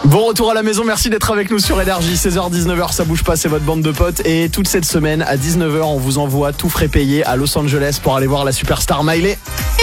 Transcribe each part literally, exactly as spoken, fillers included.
Bon retour à la maison, merci d'être avec nous sur Énergie. Seize heures dix-neuf heures, ça bouge pas, c'est votre bande de potes. Et toute cette semaine à dix-neuf heures, on vous envoie tout frais payé à Los Angeles pour aller voir la superstar Miley.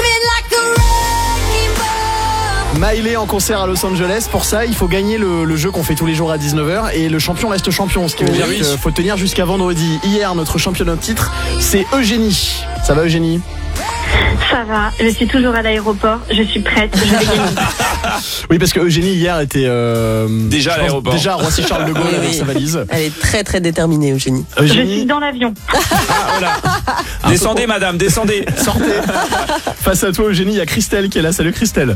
Miley en concert à Los Angeles. Pour ça, il faut gagner le, le jeu qu'on fait tous les jours à dix-neuf heures. Et le champion reste champion, ce qui veut dire qu'il faut tenir jusqu'à vendredi. Hier, notre championne de titre, c'est Eugénie. Ça va Eugénie ? Ça va, je suis toujours à l'aéroport, je suis prête, je vais gagner. Oui, parce que Eugénie hier était euh, déjà à l'aéroport. Déjà à Roissy-Charles de Gaulle oui, avec oui. sa valise. Elle est très très déterminée, Eugénie. Eugénie... Je suis dans l'avion. Ah, voilà. Descendez, madame, descendez. Sortez. Face à toi, Eugénie, il y a Christelle qui est là. Salut Christelle.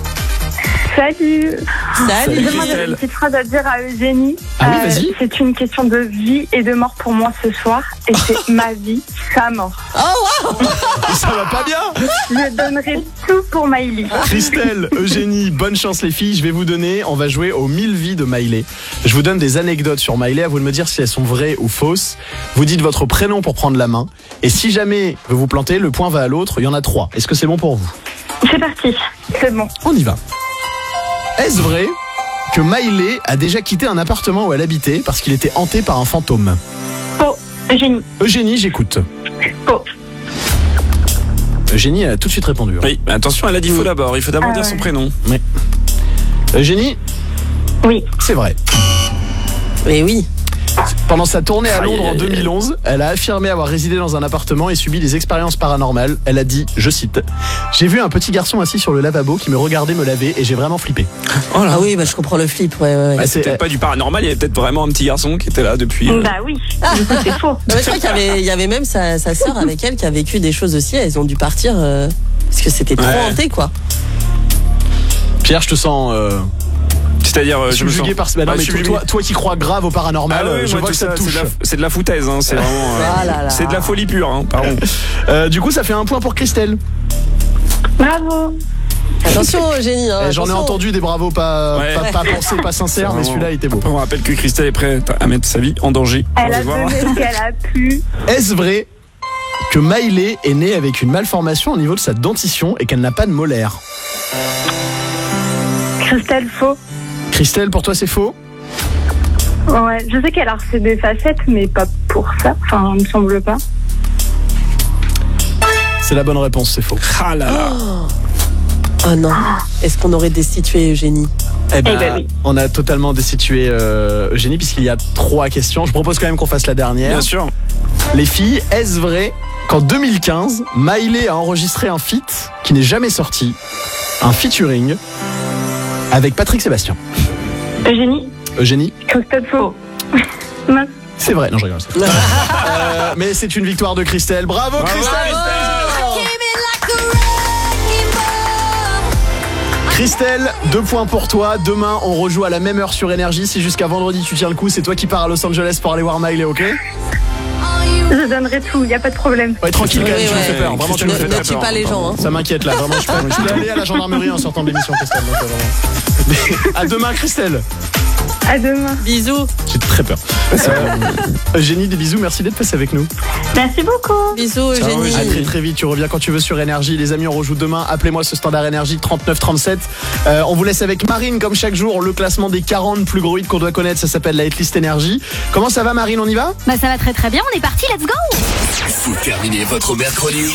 Salut. Salut. Moi, j'ai une petite phrase à dire à Eugénie. Ah oui, vas-y. C'est une question de vie et de mort pour moi ce soir. Et c'est ma vie, sa mort. Oh wow. Ça va pas bien. Je donnerai tout pour Miley. Christelle, Eugénie, bonne chance les filles. Je vais vous donner, on va jouer aux mille vies de Miley. Je vous donne des anecdotes sur Miley. À vous de me dire si elles sont vraies ou fausses. Vous dites votre prénom pour prendre la main. Et si jamais vous vous plantez, le point va à l'autre. Il y en a trois. Est-ce que c'est bon pour vous ? C'est parti, c'est bon. On y va. Est-ce vrai que Miley a déjà quitté un appartement où elle habitait parce qu'il était hanté par un fantôme ? Oh, Eugénie. Eugénie, j'écoute. Oh. Eugénie a tout de suite répondu. Oui, mais attention, elle a dit faux d'abord. Il faut d'abord Ah dire ouais. son prénom. Oui. Eugénie, Oui. c'est vrai. Mais oui. Pendant sa tournée à Aïe, Londres aïe, en aïe. deux mille onze, elle a affirmé avoir résidé dans un appartement et subi des expériences paranormales. Elle a dit, je cite, « J'ai vu un petit garçon assis sur le lavabo qui me regardait me laver et j'ai vraiment flippé. Oh là. Ah oui, bah je comprends le flip. Ouais, ouais. ouais. Bah, » C'est peut-être pas du paranormal, il y avait peut-être vraiment un petit garçon qui était là depuis. euh, Bah oui, du coup c'est faux. Non, mais je crois qu'il y avait, il y avait même sa, sa sœur avec elle qui a vécu des choses aussi. Elles ont dû partir euh, parce que c'était trop Ouais. hanté, quoi. Pierre, je te sens euh, C'est-à-dire, euh, je me subjugué sens. par ce... Bah non, Ah, mais subjugué. toi, toi qui crois grave au paranormal, Ah oui, je moi, vois tout que ça te c'est touche. de, la, c'est de la foutaise, hein, c'est vraiment. euh, Ah là là. C'est de la folie pure, hein, pardon. Euh, du coup, ça fait un point pour Christelle. Bravo. Attention, Eugénie. Hein, Eh, J'en ai attention. entendu des bravos pas, Ouais. pas, pas pensés, pas sincères, C'est mais vraiment- celui-là était beau. On rappelle que Christelle est prête à mettre sa vie en danger. Elle On a va voir. donné ce qu'elle a pu. Est-ce vrai que Miley est née avec une malformation au niveau de sa dentition et qu'elle n'a pas de molaire ? Christelle, faux. Christelle, pour toi c'est faux ? Ouais, je sais qu'elle a reçu des facettes, mais pas pour ça. Enfin, il me semble pas. C'est la bonne réponse, c'est faux. Ah là là. Oh non. Est-ce qu'on aurait destitué Eugénie ? Eh ben, Eh ben oui. on a totalement destitué euh, Eugénie puisqu'il y a trois questions. Je propose quand même qu'on fasse la dernière. Bien sûr. Les filles, est-ce vrai qu'en deux mille quinze, Miley a enregistré un feat qui n'est jamais sorti, un featuring avec Patrick Sébastien ? Eugénie, Eugénie ? Christelle, faux. Mince. C'est vrai, non je rigole. Euh, mais c'est une victoire de Christelle. Bravo, Bravo, Christelle. Christelle. Christelle, deux points pour toi. Demain, on rejoue à la même heure sur Énergie. Si jusqu'à vendredi tu tiens le coup, c'est toi qui pars à Los Angeles pour aller voir Miley, ok ? Je donnerai tout, y a pas de problème. Ouais, tranquille, quand même, Oui, tu me ouais. fais peur. Vraiment, tu me Ne, fais ne très tue peur. pas les gens. Hein. Ça m'inquiète là, vraiment. Je peux, je peux aller à la gendarmerie en sortant de l'émission, Christelle. Donc, euh, vraiment. Mais à demain, Christelle. À demain. Bisous. J'ai très peur. Euh, Eugénie, des bisous. Merci d'être passée avec nous. Merci beaucoup. Bisous, Ciao, Eugénie. À très très vite. Tu reviens quand tu veux sur Énergie. Les amis, on rejoue demain. Appelez-moi ce standard Énergie trente-neuf trente-sept. Euh, on vous laisse avec Marine, comme chaque jour, le classement des quarante plus gros hits qu'on doit connaître. Ça s'appelle la Hitlist Énergie. Comment ça va, Marine? On y va? Bah ça va très très bien, on est parti, let's go! Vous terminez votre mercredi